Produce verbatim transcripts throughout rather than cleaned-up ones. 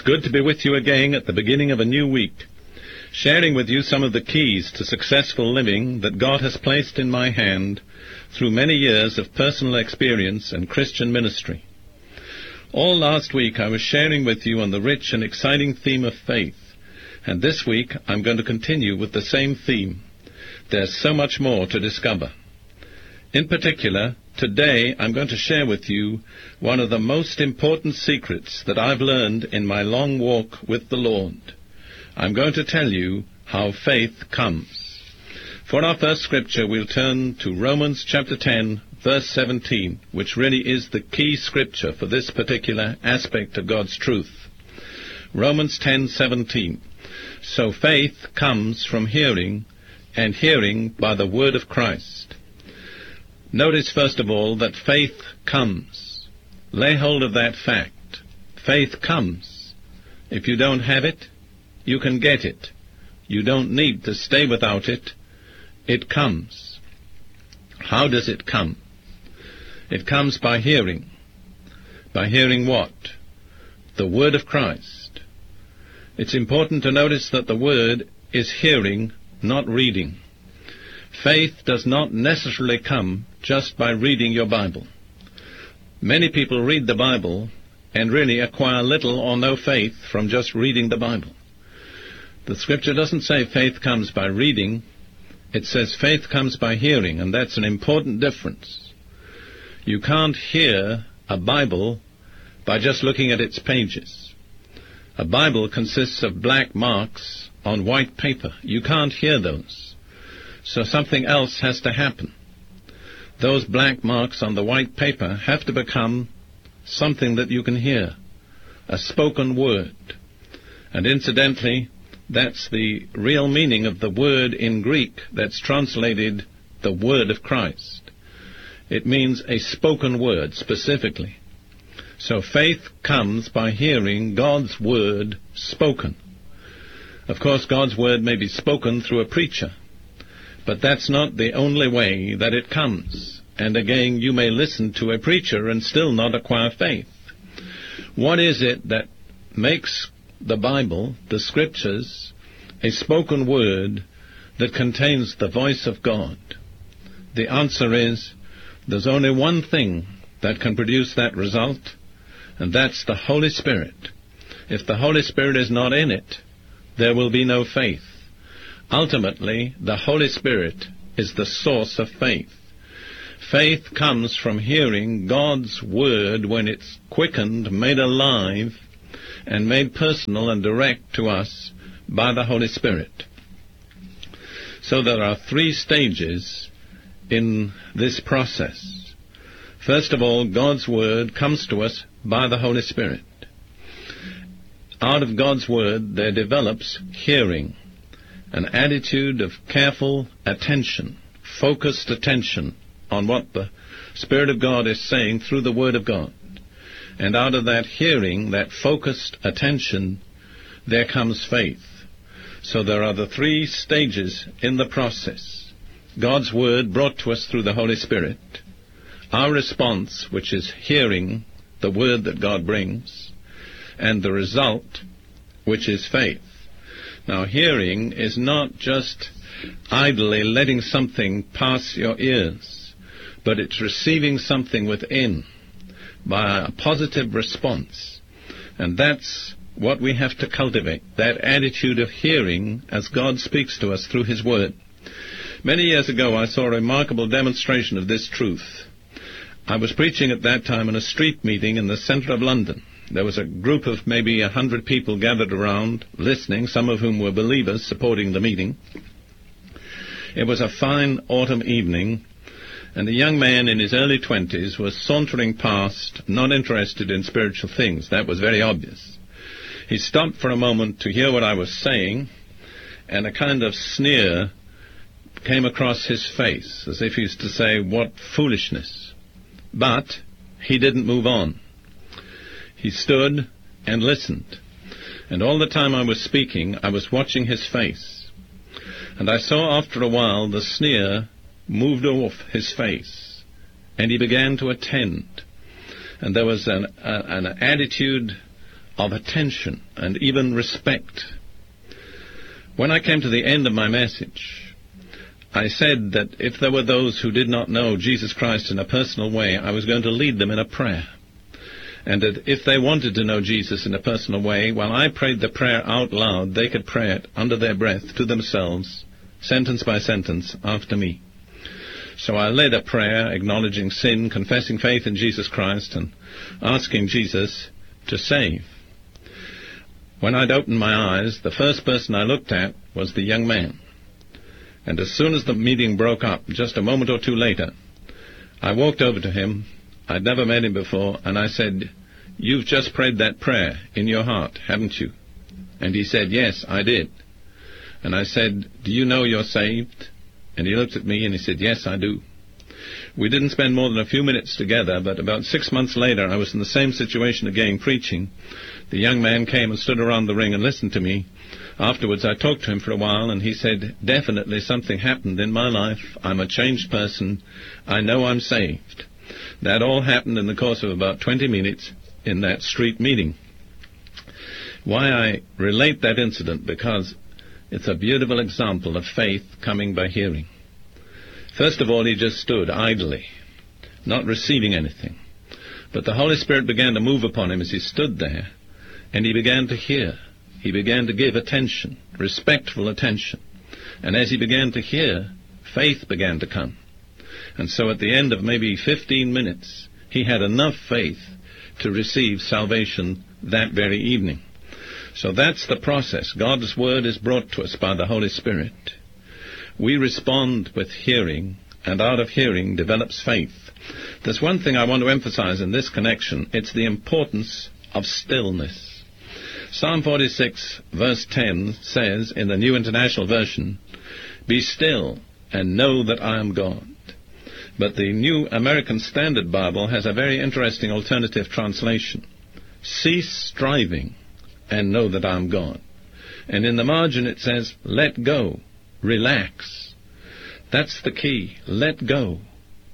It's good to be with you again at the beginning of a new week, sharing with you some of the keys to successful living that God has placed in my hand through many years of personal experience and Christian ministry. All last week I was sharing with you on the rich and exciting theme of faith, and this week I'm going to continue with the same theme. There's so much more to discover. In particular, today I'm going to share with you one of the most important secrets that I've learned in my long walk with the Lord. I'm going to tell you how faith comes. For our first scripture, we'll turn to Romans chapter ten, verse seventeen, which really is the key scripture for this particular aspect of God's truth. Romans ten seventeen. So faith comes from hearing, and hearing by the word of Christ. Notice, first of all, that faith comes. Lay hold of that fact. Faith comes. If you don't have it, you can get it. You don't need to stay without it. It comes. How does it come? It comes by hearing. By hearing what? The word of Christ. It's important to notice that the word is hearing, not reading. Faith does not necessarily come just by reading your Bible. Many people read the Bible and really acquire little or no faith from just reading the Bible. The Scripture doesn't say faith comes by reading. It says faith comes by hearing, and that's an important difference. You can't hear a Bible by just looking at its pages. A Bible consists of black marks on white paper. You can't hear those. So something else has to happen. Those black marks on the white paper have to become something that you can hear, a spoken word. And incidentally, that's the real meaning of the word in Greek that's translated the word of Christ. It means a spoken word specifically. So faith comes by hearing God's word spoken. Of course, God's word may be spoken through a preacher, but that's not the only way that it comes. And again, you may listen to a preacher and still not acquire faith. What is it that makes the Bible, the Scriptures, a spoken word that contains the voice of God? The answer is, there's only one thing that can produce that result, and that's the Holy Spirit. If the Holy Spirit is not in it, there will be no faith. Ultimately, the Holy Spirit is the source of faith. Faith comes from hearing God's word when it's quickened, made alive, and made personal and direct to us by the Holy Spirit. So there are three stages in this process. First of all, God's word comes to us by the Holy Spirit. Out of God's word there develops hearing, an attitude of careful attention, focused attention on what the Spirit of God is saying through the Word of God. And out of that hearing, that focused attention, there comes faith. So there are the three stages in the process. God's Word brought to us through the Holy Spirit. Our response, which is hearing the Word that God brings. And the result, which is faith. Now, hearing is not just idly letting something pass your ears, but it's receiving something within by a positive response. And that's what we have to cultivate, that attitude of hearing as God speaks to us through His Word. Many years ago, I saw a remarkable demonstration of this truth. I was preaching at that time in a street meeting in the centre of London. There was a group of maybe a hundred people gathered around, listening, some of whom were believers supporting the meeting. It was a fine autumn evening, and a young man in his early twenties was sauntering past, not interested in spiritual things. That was very obvious. He stopped for a moment to hear what I was saying, and a kind of sneer came across his face, as if he was to say, "What foolishness." But he didn't move on. He stood and listened. And all the time I was speaking, I was watching his face. And I saw after a while the sneer moved off his face, and he began to attend. And there was an, a, an attitude of attention and even respect. When I came to the end of my message, I said that if there were those who did not know Jesus Christ in a personal way, I was going to lead them in a prayer. And that if they wanted to know Jesus in a personal way, while I prayed the prayer out loud, they could pray it under their breath to themselves, sentence by sentence, after me. So I led a prayer acknowledging sin, confessing faith in Jesus Christ, and asking Jesus to save. When I'd opened my eyes, the first person I looked at was the young man. And as soon as the meeting broke up, just a moment or two later, I walked over to him. I'd never met him before, and I said, "You've just prayed that prayer in your heart, haven't you?" And he said, "Yes, I did." And I said, "Do you know you're saved?" And he looked at me and he said, "Yes, I do." We didn't spend more than a few minutes together, but about six months later I was in the same situation again, preaching. The young man came and stood around the ring and listened to me. Afterwards I talked to him for a while, and he said, "Definitely something happened in my life. I'm a changed person. I know I'm saved." That all happened in the course of about twenty minutes in that street meeting. Why I relate that incident? Because it's a beautiful example of faith coming by hearing. First of all, he just stood idly, not receiving anything. But the Holy Spirit began to move upon him as he stood there, and he began to hear. He began to give attention, respectful attention. And as he began to hear, faith began to come. And so at the end of maybe fifteen minutes, he had enough faith to receive salvation that very evening. So that's the process. God's Word is brought to us by the Holy Spirit. We respond with hearing, and out of hearing develops faith. There's one thing I want to emphasize in this connection. It's the importance of stillness. Psalm forty-six, verse ten says in the New International Version, "Be still and know that I am God." But the New American Standard Bible has a very interesting alternative translation. "Cease striving and know that I am God." And in the margin it says, "Let go, relax." That's the key. Let go,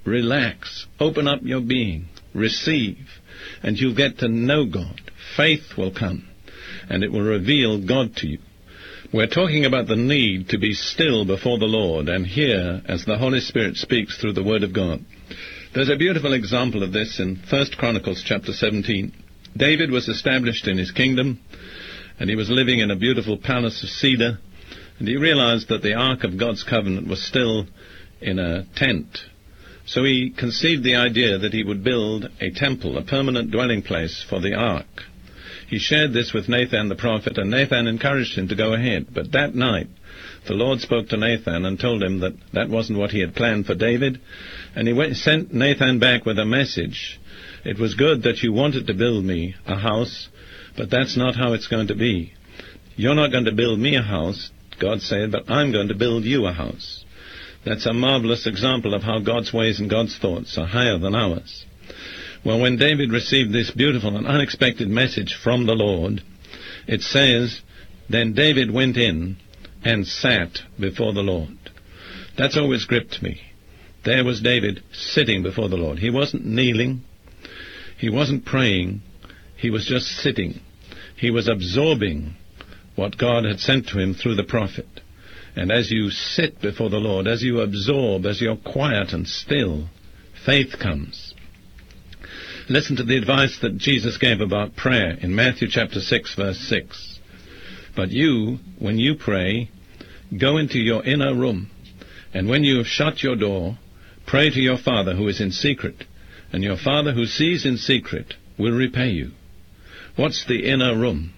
relax, open up your being, receive, and you'll get to know God. Faith will come, and it will reveal God to you. We're talking about the need to be still before the Lord and hear as the Holy Spirit speaks through the Word of God. There's a beautiful example of this in First Chronicles chapter seventeen. David was established in his kingdom, and he was living in a beautiful palace of cedar, and he realized that the Ark of God's covenant was still in a tent. So he conceived the idea that he would build a temple, a permanent dwelling place for the Ark. He shared this with Nathan the prophet, and Nathan encouraged him to go ahead. But that night, the Lord spoke to Nathan and told him that that wasn't what he had planned for David, and he went, sent Nathan back with a message. "It was good that you wanted to build me a house, but that's not how it's going to be. You're not going to build me a house," God said, "but I'm going to build you a house." That's a marvelous example of how God's ways and God's thoughts are higher than ours. Well, when David received this beautiful and unexpected message from the Lord, it says, "Then David went in and sat before the Lord." That's always gripped me. There was David sitting before the Lord. He wasn't kneeling. He wasn't praying. He was just sitting. He was absorbing what God had sent to him through the prophet. And as you sit before the Lord, as you absorb, as you're quiet and still, faith comes. Listen to the advice that Jesus gave about prayer in Matthew chapter six, verse six. "But you, when you pray, go into your inner room, and when you have shut your door, pray to your Father who is in secret, and your Father who sees in secret will repay you." What's the inner room?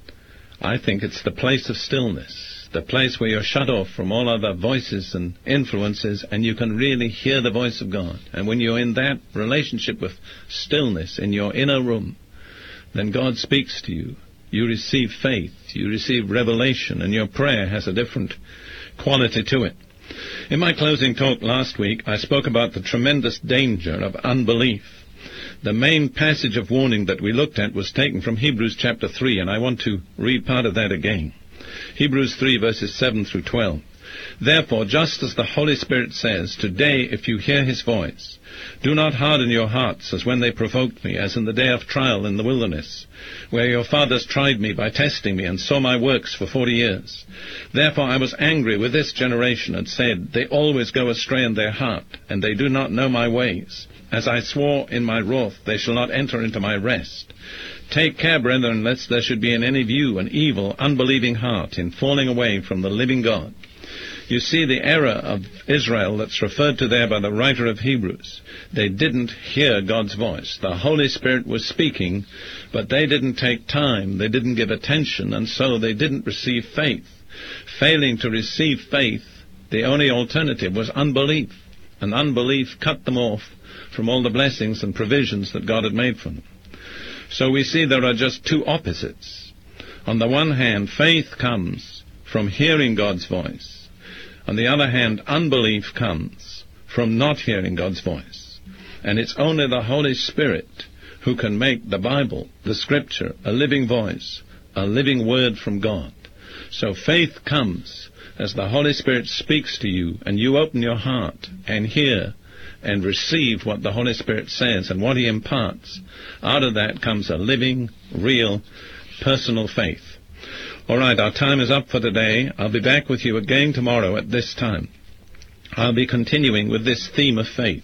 I think it's the place of stillness, the place where you're shut off from all other voices and influences, and you can really hear the voice of God. And when you're in that relationship with stillness in your inner room, then God speaks to you. You receive faith, you receive revelation, and your prayer has a different quality to it. In my closing talk last week, I spoke about the tremendous danger of unbelief. The main passage of warning that we looked at was taken from Hebrews chapter three, and I want to read part of that again. Hebrews three, verses seven through twelve. Therefore, just as the Holy Spirit says, today, if you hear his voice, do not harden your hearts as when they provoked me, as in the day of trial in the wilderness, where your fathers tried me by testing me and saw my works for forty years. Therefore I was angry with this generation and said, they always go astray in their heart, and they do not know my ways. As I swore in my wrath, they shall not enter into my rest. Take care, brethren, lest there should be in any of you an evil, unbelieving heart in falling away from the living God. You see the error of Israel that's referred to there by the writer of Hebrews. They didn't hear God's voice. The Holy Spirit was speaking, but they didn't take time, they didn't give attention, and so they didn't receive faith. Failing to receive faith, the only alternative was unbelief, and unbelief cut them off from all the blessings and provisions that God had made for them. So we see there are just two opposites. On the one hand, faith comes from hearing God's voice. On the other hand, unbelief comes from not hearing God's voice. And it's only the Holy Spirit who can make the Bible, the Scripture, a living voice, a living word from God. So faith comes as the Holy Spirit speaks to you, and you open your heart and hear and receive what the Holy Spirit says and what he imparts. Out of that comes a living, real, personal faith. All right, our time is up for today. I'll be back with you again tomorrow at this time. I'll be continuing with this theme of faith.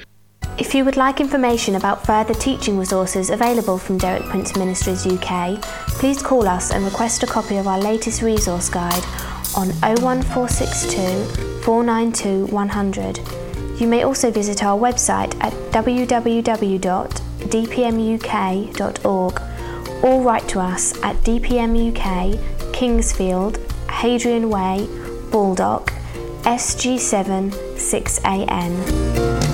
If you would like information about further teaching resources available from Derek Prince Ministries U K, please call us and request a copy of our latest resource guide on oh one four six two, four nine two, one hundred. You may also visit our website at w w w dot d p m u k dot org or write to us at D P M U K, Kingsfield, Hadrian Way, Baldock, S G seven six A N.